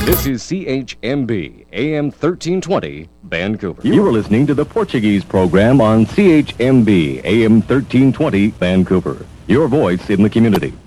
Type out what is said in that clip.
This is CHMB, AM 1320, Vancouver. You are listening to the Portuguese program on CHMB, AM 1320, Vancouver. Your voice in the community.